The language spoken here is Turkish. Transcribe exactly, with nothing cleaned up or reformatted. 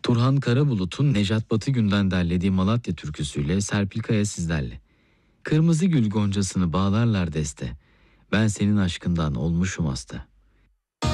Turhan Karabulut'un Nejat Batıgün'den derlediği Malatya türküsüyle Serpil Kaya sizlerle. Kırmızı gül goncasını bağlarlar deste. Ben senin aşkından olmuşum hasta.